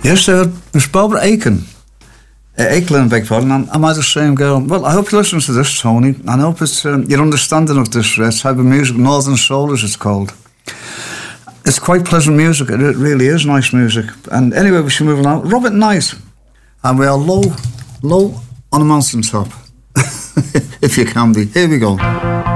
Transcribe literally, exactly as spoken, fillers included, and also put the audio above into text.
Yes, uh, Miss Barbara Aiken. Uh, Aiken, beg pardon. And am I the same girl? Well, I hope you listen to this, Tony, and I hope it's um, your understanding of this uh, type of music, Northern Soul as it's called. It's quite pleasant music. It really is nice music. And anyway, we should move along. Robert Knight. And we are low, low on a mountain top. If you can be. Here we go.